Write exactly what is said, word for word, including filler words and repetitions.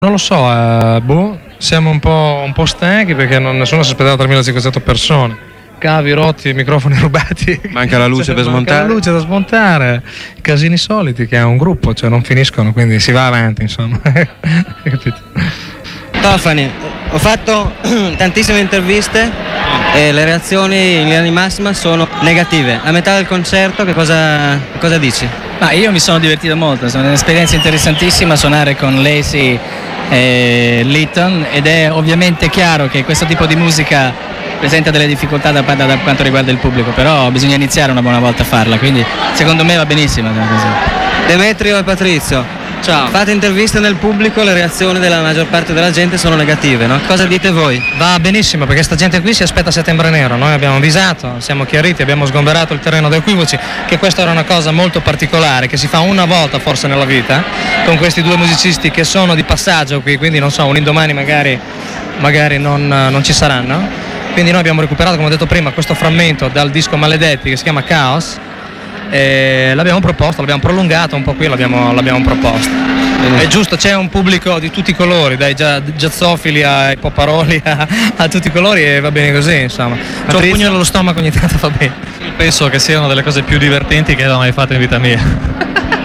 Non lo so, eh, boh, siamo un po', un po' stanchi perché non, nessuno si aspettava tremilacinquecento persone. Cavi rotti, microfoni rubati. Manca la luce cioè, per manca smontare. la luce da smontare. I casini soliti che è un gruppo, cioè non finiscono, quindi si va avanti, insomma. Capito? Tofani, ho fatto tantissime interviste e le reazioni in linea di massima sono negative. A metà del concerto che cosa, cosa dici? Ma io mi sono divertito molto, è stata un'esperienza interessantissima suonare con Lacy e Litton, ed è ovviamente chiaro che questo tipo di musica presenta delle difficoltà da, da, da quanto riguarda il pubblico, però bisogna iniziare una buona volta a farla, quindi secondo me va benissimo. Demetrio e Patrizio, ciao. Fate interviste nel pubblico, le reazioni della maggior parte della gente sono negative, no? Cosa dite voi? Va benissimo perché sta gente qui si aspetta Settembre Nero, noi abbiamo avvisato, siamo chiariti, abbiamo sgomberato il terreno da equivoci, che questa era una cosa molto particolare, che si fa una volta forse nella vita, con questi due musicisti che sono di passaggio qui, quindi non so, un indomani magari, magari non, non ci saranno. Quindi noi abbiamo recuperato, come ho detto prima, questo frammento dal disco Maledetti che si chiama Chaos, e l'abbiamo proposto, l'abbiamo prolungato un po' qui, l'abbiamo, l'abbiamo proposto. È giusto, c'è un pubblico di tutti i colori, dai jazzofili ai poparoli a, a tutti i colori, e va bene così, insomma. C'è un pugno nello stomaco ogni tanto, va bene. Penso che siano delle cose più divertenti che ho mai fatto in vita mia.